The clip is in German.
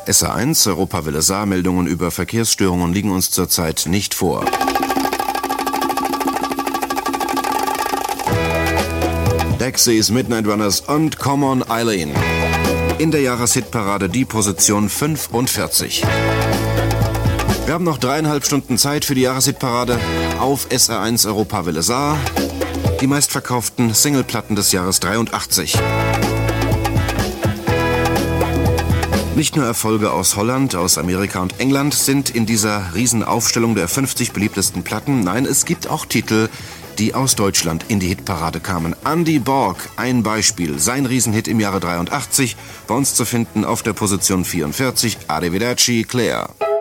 SA1 Europawelle Saar, Meldungen über Verkehrsstörungen liegen uns zurzeit nicht vor. Dexys, Midnight Runners und Come On Eileen. In der Jahreshitparade die Position 45. Wir haben noch 3,5 Stunden Zeit für die Jahreshitparade auf SA1 Europawelle Saar. Die meistverkauften Singleplatten des Jahres 83. Nicht nur Erfolge aus Holland, aus Amerika und England sind in dieser Riesenaufstellung der 50 beliebtesten Platten. Nein, es gibt auch Titel, die aus Deutschland in die Hitparade kamen. Andy Borg, ein Beispiel. Sein Riesenhit im Jahre 83, bei uns zu finden auf der Position 44, Arrivederci Claire.